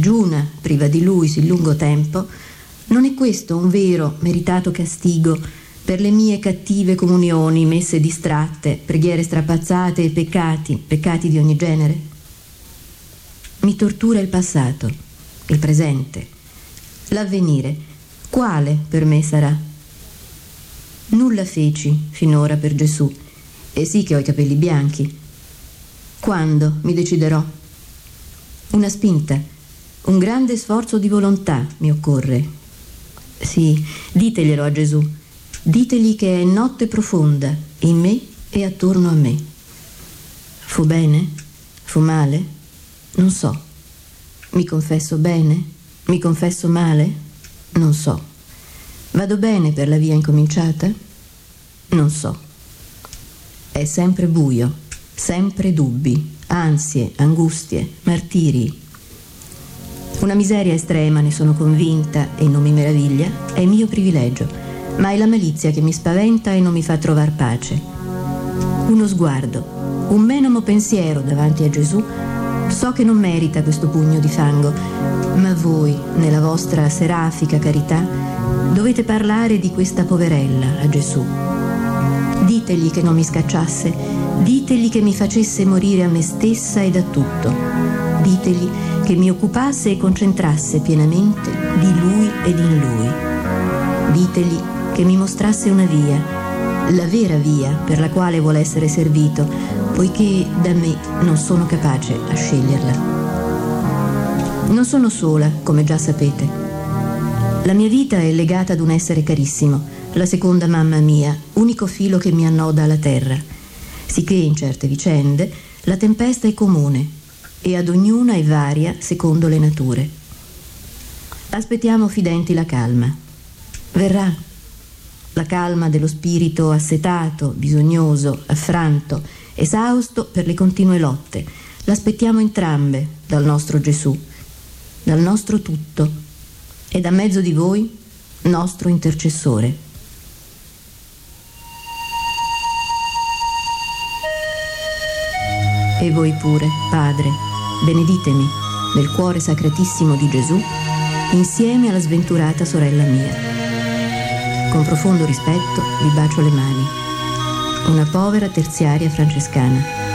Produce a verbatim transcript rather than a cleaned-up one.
digiuna, priva di lui sì lungo tempo, non è questo un vero, meritato castigo per le mie cattive comunioni, messe distratte, preghiere strapazzate e peccati, peccati di ogni genere? Mi tortura il passato, il presente, l'avvenire. Quale per me sarà? Nulla feci finora per Gesù, e sì che ho i capelli bianchi. Quando mi deciderò? Una spinta, un grande sforzo di volontà mi occorre. Sì, diteglielo a Gesù. Ditegli che è notte profonda in me e attorno a me. Fu bene? Fu male? Non so. Mi confesso bene? Mi confesso male? Non so. Vado bene per la via incominciata? Non so. È sempre buio, sempre dubbi, ansie, angustie, martiri. Una miseria estrema, ne sono convinta e non mi meraviglia, è mio privilegio. Ma è la malizia che mi spaventa e non mi fa trovar pace. Uno sguardo, un menomo pensiero davanti a Gesù, so che non merita questo pugno di fango, ma voi, nella vostra serafica carità, dovete parlare di questa poverella a Gesù. Ditegli che non mi scacciasse, ditegli che mi facesse morire a me stessa e da tutto. Ditegli che mi occupasse e concentrasse pienamente di Lui ed in Lui. Ditegli che mi mostrasse una via, la vera via per la quale vuole essere servito, poiché da me non sono capace a sceglierla. Non sono sola, come già sapete. La mia vita è legata ad un essere carissimo, la seconda mamma mia, unico filo che mi annoda alla terra, sicché in certe vicende la tempesta è comune e ad ognuna è varia secondo le nature. Aspettiamo fidenti la calma. Verrà. La calma dello spirito assetato, bisognoso, affranto, esausto per le continue lotte. L'aspettiamo entrambe dal nostro Gesù, dal nostro tutto, e da mezzo di voi, nostro intercessore. E voi pure, Padre, beneditemi nel cuore sacratissimo di Gesù, insieme alla sventurata sorella mia. Con profondo rispetto vi bacio le mani. Una povera terziaria francescana.